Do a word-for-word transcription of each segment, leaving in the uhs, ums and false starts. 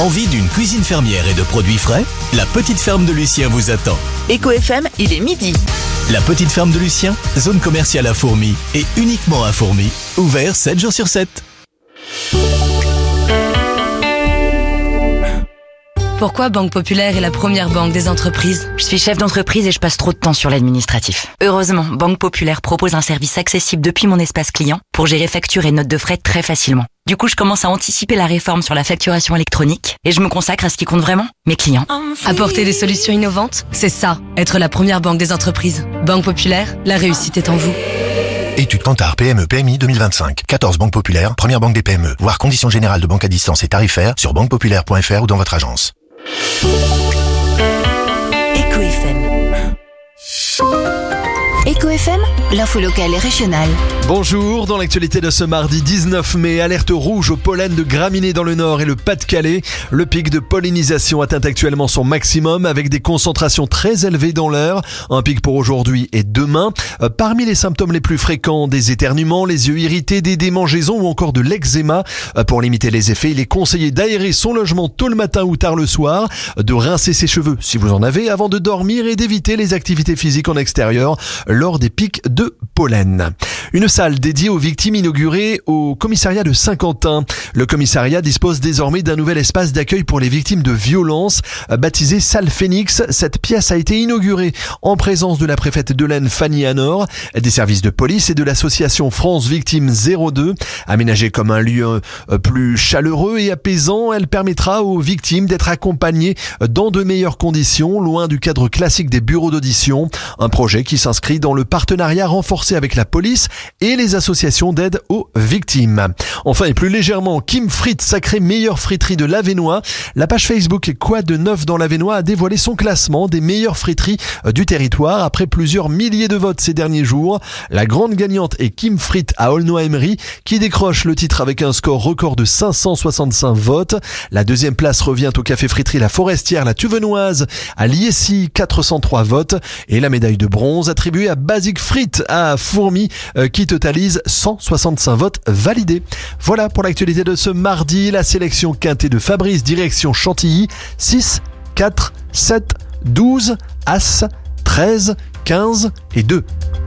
Envie d'une cuisine fermière et de produits frais? La petite ferme de Lucien vous attend. Éco F M, il est midi. La petite ferme de Lucien, zone commerciale à Fourmies et uniquement à Fourmies. Ouvert sept jours sur sept. Pourquoi Banque Populaire est la première banque des entreprises? Je suis chef d'entreprise et je passe trop de temps sur l'administratif. Heureusement, Banque Populaire propose un service accessible depuis mon espace client pour gérer factures et notes de frais très facilement. Du coup, je commence à anticiper la réforme sur la facturation électronique et je me consacre à ce qui compte vraiment, mes clients. Apporter des solutions innovantes, c'est ça, être la première banque des entreprises. Banque Populaire, la réussite est en vous. Étude Kantar P M E P M I deux mille vingt-cinq. quatorze banques populaires, première banque des P M E. Voir conditions générales de banque à distance et tarifaires sur banque populaire point f r ou dans votre agence. Éco F M. Éco F M, l'info locale et régionale. Bonjour, dans l'actualité de ce mardi dix-neuf mai, alerte rouge au pollen de graminées dans le Nord et le Pas-de-Calais. Le pic de pollinisation atteint actuellement son maximum avec des concentrations très élevées dans l'air. Un pic pour aujourd'hui et demain. Euh, parmi les symptômes les plus fréquents, des éternuements, les yeux irrités, des démangeaisons ou encore de l'eczéma. Euh, pour limiter les effets, il est conseillé d'aérer son logement tôt le matin ou tard le soir, de rincer ses cheveux si vous en avez avant de dormir et d'éviter les activités physiques en extérieur lors des pics de pollen. Une salle dédiée aux victimes inaugurée au commissariat de Saint-Quentin. Le commissariat dispose désormais d'un nouvel espace d'accueil pour les victimes de violences, baptisé Salle Phénix. Cette pièce a été inaugurée en présence de la préfète de l'Aisne Fanny Hanor, des services de police et de l'association France Victimes zéro deux. Aménagée comme un lieu plus chaleureux et apaisant, elle permettra aux victimes d'être accompagnées dans de meilleures conditions, loin du cadre classique des bureaux d'audition. Un projet qui s'inscrit dans le partenariat renforcé avec la police et les associations d'aide aux victimes. Enfin et plus légèrement, Kim Frites, sacrée meilleure friterie de l'Avesnois. La page Facebook Quoi de neuf dans l'Avesnois a dévoilé son classement des meilleures friteries du territoire après plusieurs milliers de votes ces derniers jours. La grande gagnante est Kim Frites à Aulnoy-Emery qui décroche le titre avec un score record de cinq cent soixante-cinq votes. La deuxième place revient au café friterie La Forestière, la Tuvenoise à Liessy, quatre cent trois votes. Et la médaille de bronze attribuée à Basic Frites à Fourmies euh, qui totalise cent soixante-cinq votes validés. Voilà pour l'actualité de ce mardi. La sélection quintée de Fabrice, direction Chantilly, six, quatre, sept, douze, As, treize, quinze et deux.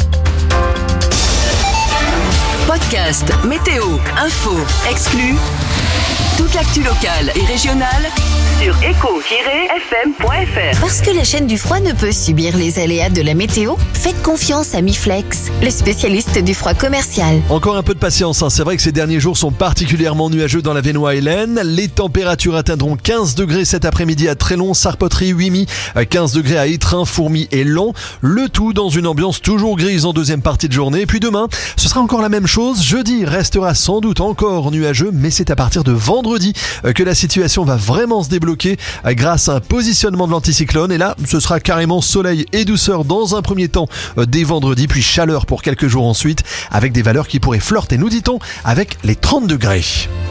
Podcast, météo, info, exclus. Toute l'actu locale et régionale sur éco tiret f m point f r. Parce que la chaîne du froid ne peut subir les aléas de la météo, faites confiance à Miflex, le spécialiste du froid commercial. Encore un peu de patience, hein. C'est vrai que ces derniers jours sont particulièrement nuageux dans l'Avesnois et l'Aisne. Les températures atteindront quinze degrés cet après-midi à Trélon, Sarpoterie, Huimy, quinze degrés à Étrin, Fourmies et Long. Le tout dans une ambiance toujours grise en deuxième partie de journée. Et puis demain, ce sera encore la même chose. Jeudi restera sans doute encore nuageux, mais c'est à partir de vendredi que la situation va vraiment se débloquer grâce à un positionnement de l'anticyclone. Et là, ce sera carrément soleil et douceur dans un premier temps dès vendredi, puis chaleur pour quelques jours ensuite, avec des valeurs qui pourraient flirter, nous dit-on, avec les trente degrés.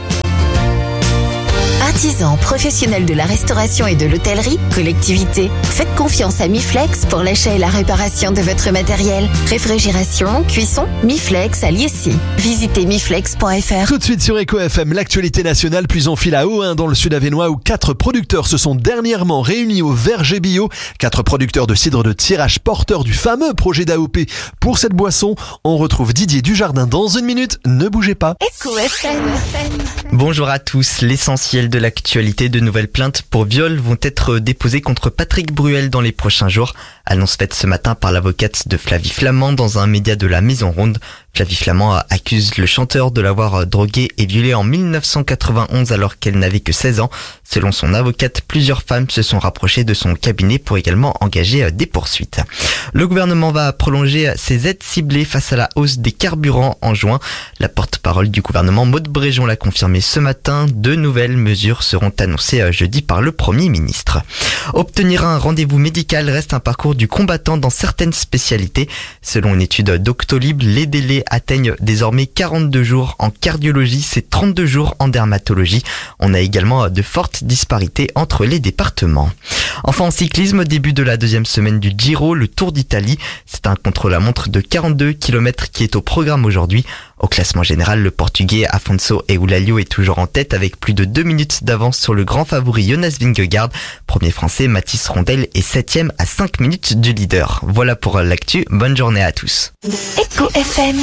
Artisans, professionnels de la restauration et de l'hôtellerie, collectivités, faites confiance à Miflex pour l'achat et la réparation de votre matériel. Réfrigération, cuisson, Miflex à Liessy. Visitez miflex point f r. Tout de suite sur Éco F M, l'actualité nationale, puis on file à Haut-Ain dans le sud avesnois où quatre producteurs se sont dernièrement réunis au Verger Bio. Quatre producteurs de cidre de tirage porteurs du fameux projet d'A O P pour cette boisson. On retrouve Didier Dujardin dans une minute. Ne bougez pas. Éco F M. Bonjour à tous. L'essentiel de l'actualité, de nouvelles plaintes pour viol vont être déposées contre Patrick Bruel dans les prochains jours. Annonce faite ce matin par l'avocate de Flavie Flament dans un média de la Maison Ronde. Flavie Flament accuse le chanteur de l'avoir drogué et violé en mille neuf cent quatre-vingt-onze alors qu'elle n'avait que seize ans. Selon son avocate, plusieurs femmes se sont rapprochées de son cabinet pour également engager des poursuites. Le gouvernement va prolonger ses aides ciblées face à la hausse des carburants en juin. La porte-parole du gouvernement, Maud Bréjon, l'a confirmé ce matin. De nouvelles mesures seront annoncées jeudi par le Premier ministre. Obtenir un rendez-vous médical reste un parcours du combattant dans certaines spécialités. Selon une étude Doctolib, les délais atteignent désormais quarante-deux jours en cardiologie, c'est trente-deux jours en dermatologie. On a également de fortes disparités entre les départements. Enfin en cyclisme, début de la deuxième semaine du Giro, le Tour d'Italie. C'est un contre-la-montre de quarante-deux kilomètres qui est au programme aujourd'hui. Au classement général, le Portugais Afonso Eulalio est toujours en tête avec plus de deux minutes d'avance sur le grand favori Jonas Vingegaard. Premier français, Mathis Rondel est septième à cinq minutes du leader. Voilà pour l'actu, bonne journée à tous. Echo F M.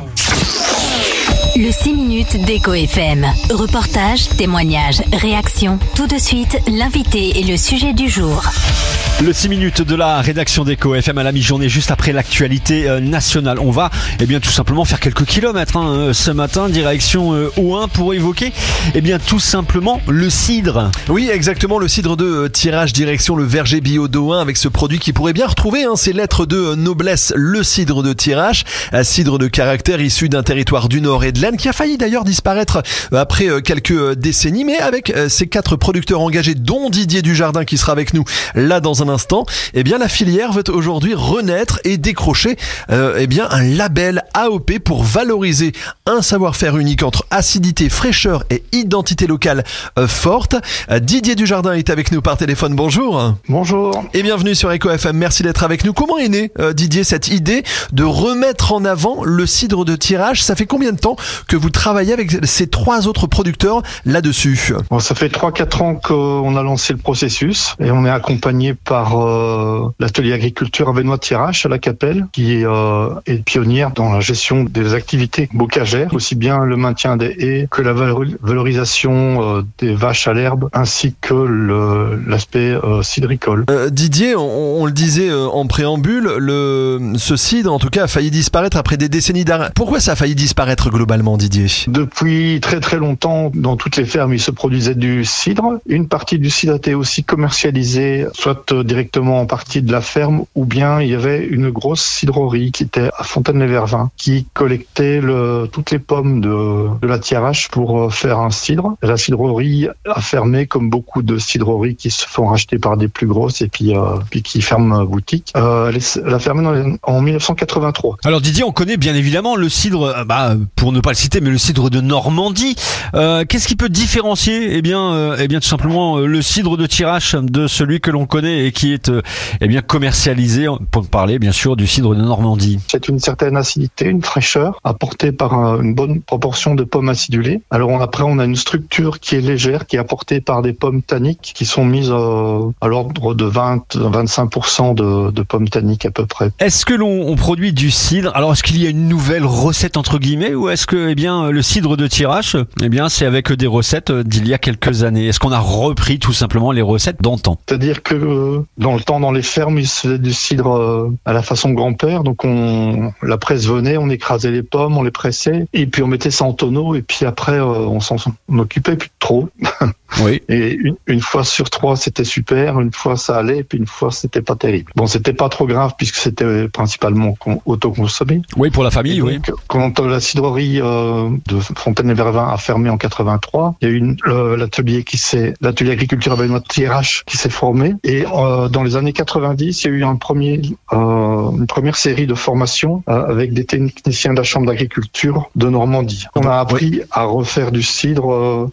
Le six minutes d'Echo F M. Reportage, témoignages, réactions. Tout de suite, l'invité et le sujet du jour. Le six minutes de la rédaction d'Echo F M à la mi-journée, juste après l'actualité euh, nationale. On va eh bien tout simplement faire quelques kilomètres hein, ce matin, direction euh, O un pour évoquer eh bien tout simplement le cidre. Oui, exactement, le cidre de tirage direction le verger bio d'O un avec ce produit qui pourrait bien retrouver hein, ses lettres de noblesse, le cidre de tirage, un cidre de caractère issu d'un territoire du Nord et de l'Aisne qui a failli d'ailleurs disparaître après euh, quelques décennies, mais avec euh, ces quatre producteurs engagés dont Didier Dujardin qui sera avec nous là dans un instant, eh bien la filière veut aujourd'hui renaître et décrocher euh, eh bien un label A O P pour valoriser un savoir-faire unique entre acidité, fraîcheur et identité locale euh, forte. Euh, Didier Dujardin est avec nous par téléphone. Bonjour. Bonjour. Et bienvenue sur Echo F M. Merci d'être avec nous. Comment est née euh, Didier cette idée de remettre en avant le cidre de tirage? Ça fait combien de temps que vous travaillez avec ces trois autres producteurs là-dessus? Bon, ça fait trois quatre ans qu'on a lancé le processus et on est accompagné par euh, l'atelier agriculture Avenois de Tirage à la Capelle qui euh, est pionnière dans la gestion des activités bocagères, aussi bien le maintien des haies que la valorisation euh, des vaches à l'herbe ainsi que le, l'aspect euh, cidricole. Euh, Didier, on, on le disait euh, en préambule, le, ce cidre en tout cas a failli disparaître après des décennies d'arrêt. Pourquoi ça a failli disparaître globalement, Didier? Depuis très très longtemps, dans toutes les fermes, il se produisait du cidre. Une partie du cidre était aussi commercialisée, soit directement en partie de la ferme, ou bien il y avait une grosse cidrerie qui était à Fontaine-les-Vervins, qui collectait le, toutes les pommes de, de la Thiérache pour faire un cidre. La cidrerie a fermé, comme beaucoup de cidreries qui se font racheter par des plus grosses et puis, euh, puis qui ferment boutique. Euh, elle, est, elle a fermé dans, en dix-neuf cent quatre-vingt-trois. Alors Didier, on connaît bien évidemment le cidre, bah, pour ne pas le citer, mais le cidre de Normandie. Euh, qu'est-ce qui peut différencier eh bien, euh, eh bien tout simplement le cidre de Tirage de celui que l'on connaît et qui est euh, eh bien commercialisé, pour parler bien sûr du cidre de Normandie? C'est une certaine acidité, une fraîcheur apportée par euh, une bonne proportion de pommes acidulées. Alors on, après on a une structure qui est légère, qui est apportée par des pommes tanniques qui sont mises euh, à l'ordre de vingt à vingt-cinq pour cent de, de pommes tanniques à peu près. Est-ce que l'on on produit du cidre? Alors est-ce qu'il y a une nouvelle recette entre guillemets, ou est-ce que eh bien le cidre de Tirage, eh bien c'est avec des recettes d'il y a quelques années? Est-ce qu'on a repris tout simplement les recettes d'antan? C'est-à-dire que euh, dans le temps, dans les fermes, il se faisait du cidre euh, à la façon grand-père. Donc on, la presse venait, on écrasait les pommes, on les pressait, et puis on mettait ça en tonneau, et puis après euh, on s'en on occupait plus trop. Oui. Et une, une fois sur trois, c'était super, une fois ça allait, et puis une fois c'était pas terrible. Bon, c'était pas trop grave puisque c'était principalement con, autoconsommé. Oui, pour la famille, donc, oui. Quand la cidrerie euh, de Fontaine-les-Vervins a fermé en quatre-vingt-trois, il y a eu une, euh, l'atelier qui s'est, l'atelier agriculture Avenois de Tirage qui s'est formé, et euh, dans les années quatre-vingt-dix, il y a eu un premier, euh, une première série de formations euh, avec des techniciens de la chambre d'agriculture de Normandie. On a appris oui. à refaire du cidre euh,